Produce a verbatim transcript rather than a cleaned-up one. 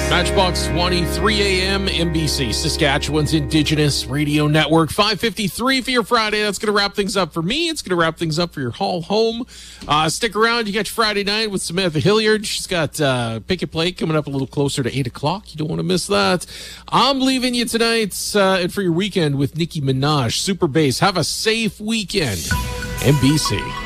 Matchbox twenty-three a.m. N B C, Saskatchewan's Indigenous Radio Network. five fifty-three for your Friday. That's going to wrap things up for me. It's going to wrap things up for your haul home. Uh, stick around. You got your Friday night with Samantha Hilliard. She's got uh, Pick and Play coming up a little closer to eight o'clock. You don't want to miss that. I'm leaving you tonight uh, and for your weekend with Nicki Minaj. Super Bass. Have a safe weekend. N B C.